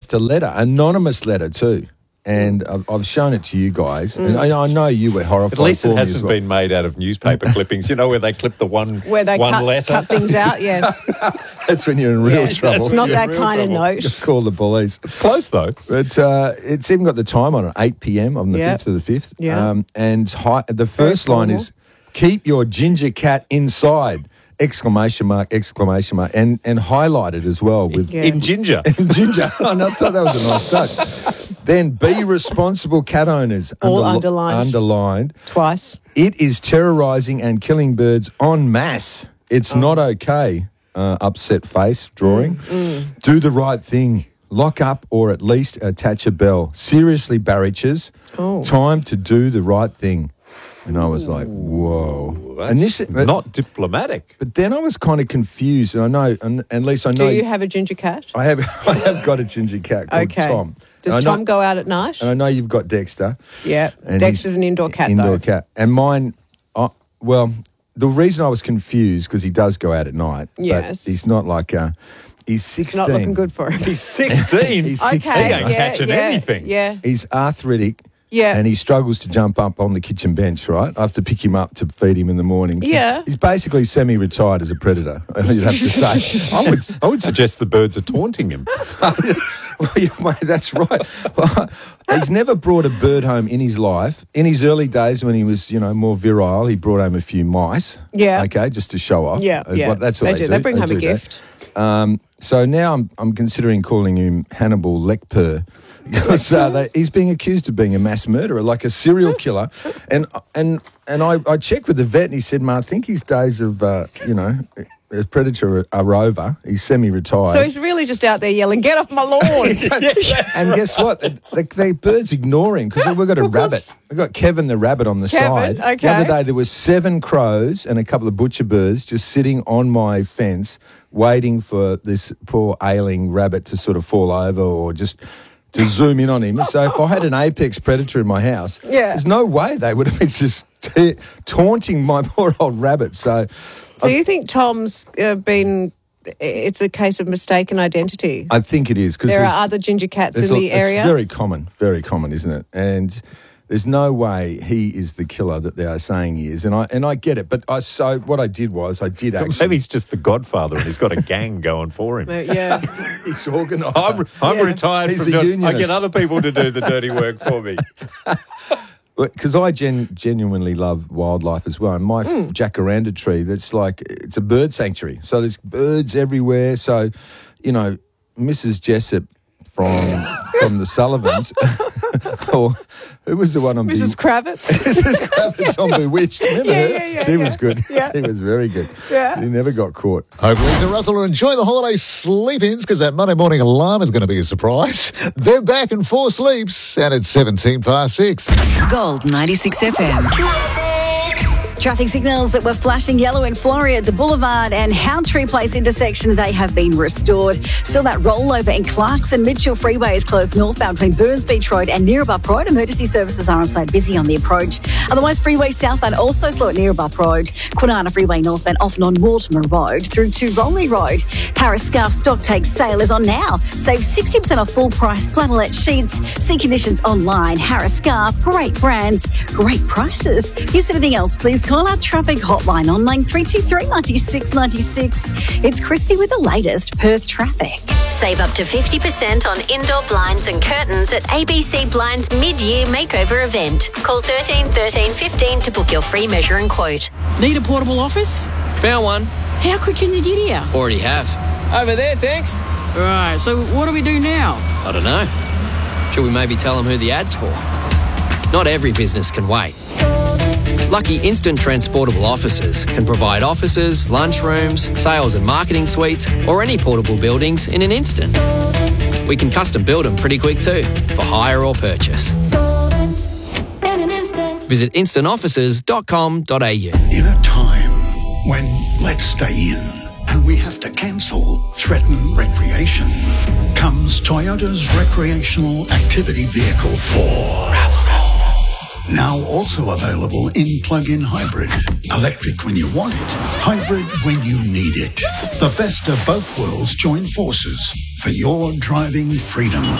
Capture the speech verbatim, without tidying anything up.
left a letter, anonymous letter too. And I've, I've shown it to you guys. Mm. And I, I know you were horrified. At least for it me hasn't as well. been made out of newspaper clippings, you know, where they clip the one, where they one cut, letter. cut things out, yes. That's when you're in real yeah, trouble. It's not You're that kind trouble. of note. Call the police. It's close, though. But uh, it's even got the time on it, eight p.m. on the Yep. fifth of the fifth. Yeah. Um, and hi- the Very first line formal. is, keep your ginger cat inside, exclamation mark, exclamation mark, and, and highlighted as well with Yeah. In ginger. ginger. Oh, no, I thought that was a nice touch. Then be responsible cat owners. All Underli- underlined. Underlined. Twice. It is terrorising and killing birds en masse. It's Oh. not okay. Uh, upset face drawing. Mm, Do the right thing. Lock up or at least attach a bell. Seriously, Barriches. Oh. Time to do the right thing. And I was like, whoa. That's and this, but, not diplomatic. but then I was kind of confused. And I know, and, and Lisa, I know. Do you have a ginger cat? I have, I have got a ginger cat called Okay. Tom. Does And I know- Tom go out at night? And I know you've got Dexter. Yeah. And Dexter's he's an indoor cat, Indoor though. cat. And mine, uh, well, the reason I was confused, because he does go out at night. Yes. But he's not like, uh, he's sixteen. It's not looking good for him. He's sixteen. He's Okay, sixteen. He ain't yeah, catching yeah, anything. Yeah. He's arthritic. Yeah. And he struggles to jump up on the kitchen bench, right? I have to pick him up to feed him in the morning. Yeah. He's basically semi-retired as a predator, you'd have to say. I would, I would suggest the birds are taunting him. Well, yeah, mate, that's right. Well, he's never brought a bird home in his life. In his early days when he was, you know, more virile, he brought home a few mice. Yeah. Okay, just to show off. Yeah, Uh, yeah. but that's what They they, do. They bring home a do that. gift. Um, so now I'm, I'm considering calling him Hannibal Lecter. Because uh, they, he's being accused of being a mass murderer, like a serial killer. And and and I, I checked with the vet and he said, "Ma, I think his days of, uh, you know, as predator are over. He's semi-retired." So he's really just out there yelling, "Get off my lawn!" And guess what? The, the birds ignoring because we've got a rabbit. We've got Kevin the rabbit on the Kevin, side. okay. The other day there was seven crows and a couple of butcher birds just sitting on my fence waiting for this poor ailing rabbit to sort of fall over or just to zoom in on him. So if I had an apex predator in my house, Yeah. there's no way they would have been just ta- taunting my poor old rabbit. So So you think Tom's uh, been? It's a case of mistaken identity. I think it is because There are other ginger cats in There's a- the area. It's very common, very common, isn't it? And there's no way he is the killer that they are saying he is. And I and I get it. But I so what I did was I did actually. Maybe he's just the godfather and he's got a gang going for him. Uh, yeah. He's organised. I'm, I'm Yeah. retired He's from the doing, I unionist. get other people to do the dirty work for me. Because I gen- genuinely love wildlife as well. And my Hmm. f- jacaranda tree, that's like, it's a bird sanctuary. So there's birds everywhere. So, you know, Missus Jessup from from the Sullivans, or who was the one on Missus Be- Kravitz. Missus Kravitz on Bewitched. Remember Yeah, her? yeah, yeah, She yeah. was good. Yeah. She was very good. Yeah. He never got caught. Hope Lisa Russell are enjoying the holiday sleep-ins because that Monday morning alarm is going to be a surprise. They're back in four sleeps and it's seventeen past six. Gold ninety-six F M. Traffic signals that were flashing yellow in Floreat at the Boulevard and Howtree Place intersection, they have been restored. Still that rollover in Clarkson. Mitchell Freeway is closed northbound between Burns Beach Road and Neerabup Road. Emergency services are on site, busy on the approach. Otherwise, Freeway southbound also slow at Neerabup Road. Kwinana Freeway northbound often on Mortimer Road through to Rowley Road. Harris Scarf stock take sale is on now. Save sixty percent off full price flannelette sheets. See conditions online. Harris Scarf, great brands, great prices. Here's anything else, please call our traffic hotline on line three two three, nine six nine six. It's Christy with the latest Perth traffic. Save up to fifty percent on indoor blinds and curtains at A B C Blinds mid-year makeover event. Call thirteen thirteen fifteen to book your free measure and quote. Need a portable office? Found one. How quick can you get here? Already have. Over there, thanks. Right, so what do we do now? I don't know. Should we maybe tell them who the ad's for? Not every business can wait. Lucky Instant Transportable Offices can provide offices, lunchrooms, sales and marketing suites, or any portable buildings in an instant. We can custom build them pretty quick too, for hire or purchase. Visit instant offices dot com dot a u. In a time when let's stay in and we have to cancel threaten recreation, comes Toyota's recreational activity vehicle four. RAV four. Now also available in plug-in hybrid. Electric when you want it, hybrid when you need it. The best of both worlds join forces for your driving freedom.